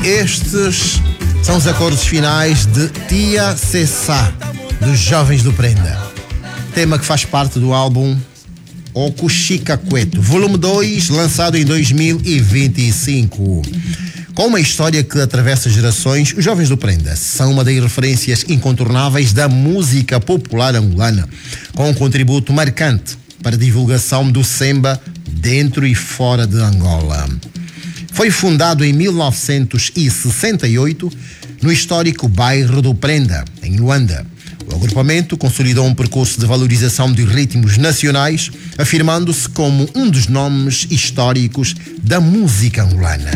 Estes são os acordes finais de Tia Cessá, dos Jovens do Prenda. Tema que faz parte do álbum O Cuxica Cueto, volume 2, lançado em 2025. Com uma história que atravessa gerações, os Jovens do Prenda são uma das referências incontornáveis da música popular angolana, com um contributo marcante para a divulgação do semba dentro e fora de Angola. Foi fundado em 1968 no histórico bairro do Prenda, em Luanda. O agrupamento consolidou um percurso de valorização de ritmos nacionais, afirmando-se como um dos nomes históricos da música angolana.